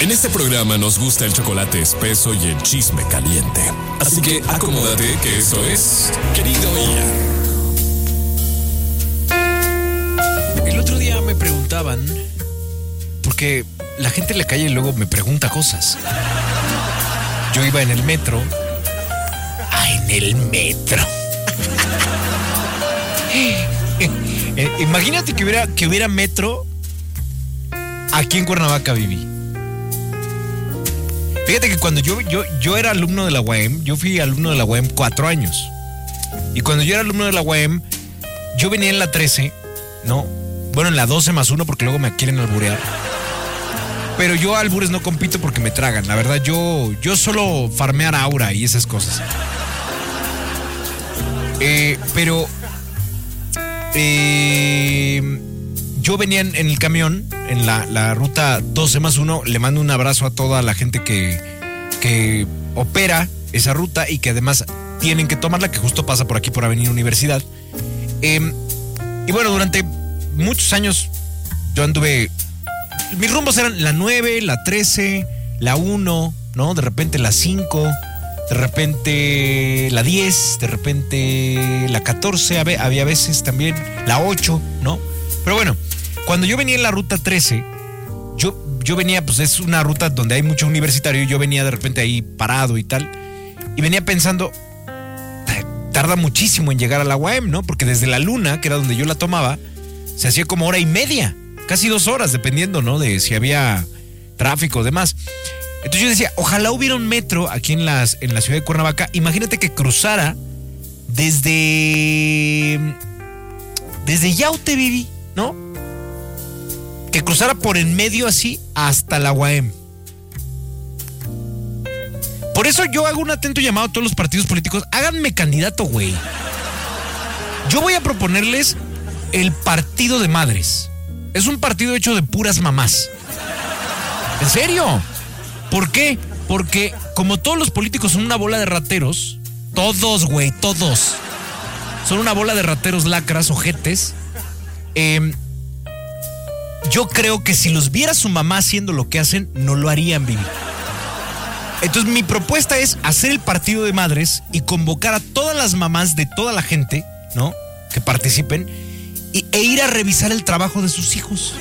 En este programa nos gusta el chocolate espeso y el chisme caliente. Así que acomódate que esto es Querido Ian. El otro día me preguntaban, porque la gente en la calle luego me pregunta cosas. Yo iba en el metro. En el metro. Imagínate que hubiera metro aquí en Cuernavaca, viví. Fíjate que cuando yo era alumno de la UAM, yo fui alumno de la UAM 4 años. Y cuando yo era alumno de la UAM, yo venía en la 13, ¿no? Bueno, en la 12+1 porque luego me quieren alburear. Pero yo albures no compito porque me tragan. La verdad, yo solo farmear aura y esas cosas. Pero yo venía en el camión, en la ruta 12+1. Le mando un abrazo a toda la gente que opera esa ruta y que además tienen que tomarla, que justo pasa por aquí por Avenida Universidad. Y bueno, durante muchos años yo anduve. Mis rumbos eran la 9, la 13, la 1, ¿no? De repente la 5, de repente la 10, de repente la 14, había veces también la 8, ¿no? Pero bueno, cuando yo venía en la ruta 13, yo venía, pues es una ruta donde hay mucho universitario, y yo venía de repente ahí parado y tal, y venía pensando, tarda muchísimo en llegar a la UAM, ¿no? Porque desde la Luna, que era donde yo la tomaba, se hacía como 1:30, casi 2 horas, dependiendo, ¿no? De si había tráfico o demás. Entonces yo decía, ojalá hubiera un metro aquí en la ciudad de Cuernavaca. Imagínate que cruzara desde Yaute, viví, ¿no? Que cruzara por en medio así hasta la UAM. Por eso yo hago un atento llamado a todos los partidos políticos. Háganme candidato, güey. Yo voy a proponerles el Partido de Madres. Es un partido hecho de puras mamás. ¿En serio? ¿Por qué? Porque como todos los políticos son una bola de rateros, todos, güey, todos son una bola de rateros, lacras, ojetes. Yo creo que si los viera su mamá haciendo lo que hacen, no lo harían, Vivi. Entonces mi propuesta es hacer el Partido de Madres y convocar a todas las mamás de toda la gente, ¿no?, que participen, e ir a revisar el trabajo de sus hijos.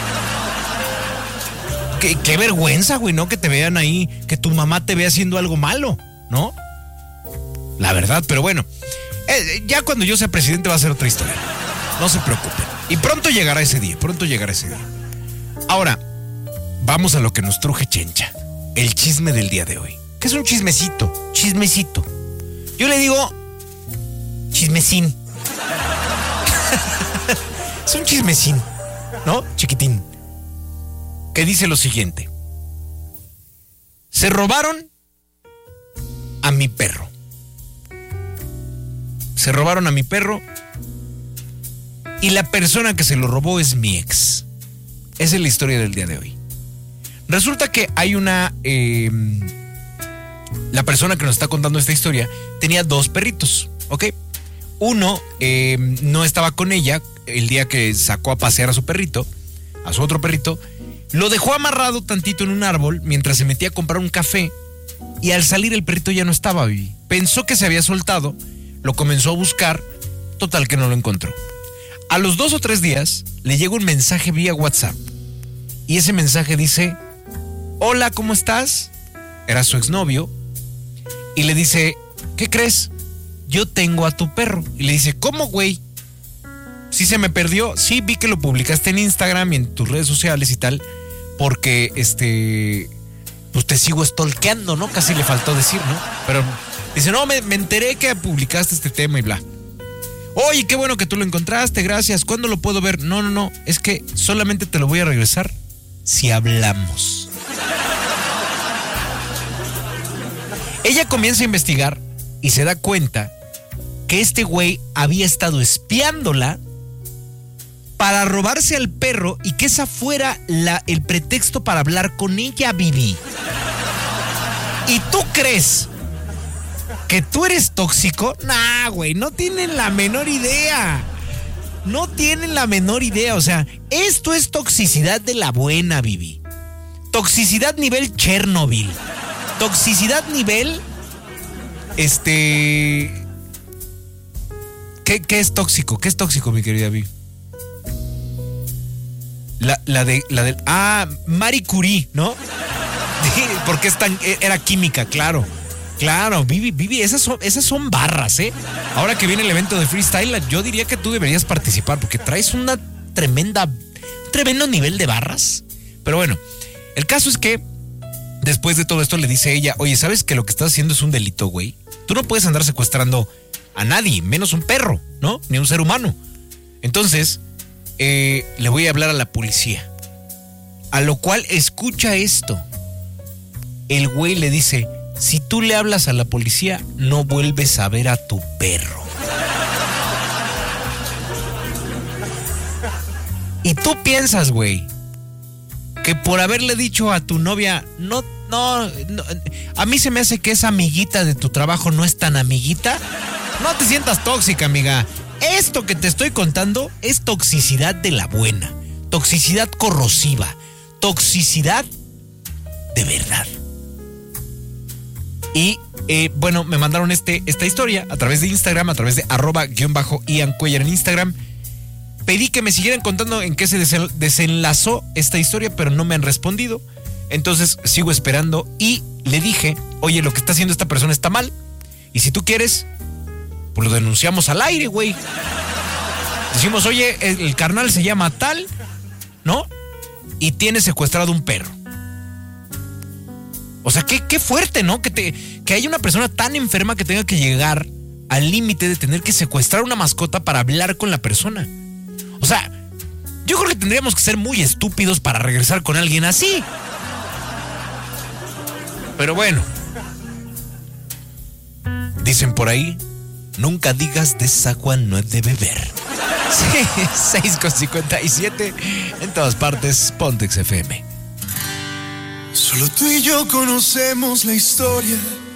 Qué vergüenza, güey, ¿no? Que te vean ahí, que tu mamá te vea haciendo algo malo, ¿no? La verdad, pero bueno, ya cuando yo sea presidente va a ser otra historia. No se preocupen. Y pronto llegará ese día, Ahora, vamos a lo que nos truje Chencha. El chisme del día de hoy. ¿Qué es un chismecito? Yo le digo chismecín. Es un chismecín, ¿no? Chiquitín. Que dice lo siguiente. Se robaron a mi perro. Y la persona que se lo robó es mi ex. Esa es la historia del día de hoy. Resulta que hay la persona que nos está contando esta historia tenía 2 perritos, ¿ok? Uno no estaba con ella el día que sacó a pasear a su otro perrito. Lo dejó amarrado tantito en un árbol mientras se metía a comprar un café, y al salir el perrito ya no estaba, Vivi. Pensó que se había soltado, lo comenzó a buscar, total que no lo encontró. A los 2 o 3 días le llegó un mensaje vía WhatsApp, y ese mensaje dice: hola, ¿cómo estás? Era su exnovio, y le dice: ¿qué crees? Yo tengo a tu perro. Y le dice: ¿cómo, güey? ¿Sí se me perdió? Sí, vi que lo publicaste en Instagram y en tus redes sociales y tal, porque pues te sigo stalkeando, ¿no? Casi le faltó decir, ¿no? Pero dice: no, me enteré que publicaste este tema y bla. Oye, qué bueno que tú lo encontraste, gracias. ¿Cuándo lo puedo ver? No, es que solamente te lo voy a regresar si hablamos. Ella comienza a investigar y se da cuenta que este güey había estado espiándola para robarse al perro y que esa fuera el pretexto para hablar con ella, Vivi. ¿Y tú crees que tú eres tóxico? Nah, güey, no tienen la menor idea. O sea, esto es toxicidad de la buena, Vivi. Toxicidad nivel Chernobyl. Toxicidad nivel... ¿Qué es tóxico? ¿Qué es tóxico, mi querida Vi? Marie Curie, ¿no? Porque era química, claro. Claro, Vivi, esas son barras, ¿eh? Ahora que viene el evento de freestyle, yo diría que tú deberías participar porque traes un tremendo nivel de barras. Pero bueno, el caso es que después de todo esto le dice ella, oye, ¿sabes que lo que estás haciendo es un delito, güey? Tú no puedes andar secuestrando a nadie, menos un perro, ¿no? Ni un ser humano. Entonces, le voy a hablar a la policía. A lo cual escucha esto. El güey le dice, si tú le hablas a la policía, no vuelves a ver a tu perro. Y tú piensas, güey, que por haberle dicho a tu novia, no, a mí se me hace que esa amiguita de tu trabajo no es tan amiguita. No te sientas tóxica, amiga. Esto que te estoy contando es toxicidad de la buena. Toxicidad corrosiva. Toxicidad de verdad. Y bueno, me mandaron esta historia a través de Instagram, a través de @_Ian Cuellar en Instagram. Pedí que me siguieran contando en qué se desenlazó esta historia, pero no me han respondido. Entonces sigo esperando y le dije, oye, lo que está haciendo esta persona está mal. Y si tú quieres, pues lo denunciamos al aire, güey. Decimos, oye, el carnal se llama tal, ¿no? Y tiene secuestrado un perro. O sea, qué fuerte, ¿no? Que haya una persona tan enferma que tenga que llegar al límite de tener que secuestrar una mascota para hablar con la persona. O sea, yo creo que tendríamos que ser muy estúpidos para regresar con alguien así. Pero bueno, dicen por ahí, nunca digas de esa agua no es de beber. Sí, 6:57 en todas partes, Pontex FM. Solo tú y yo conocemos la historia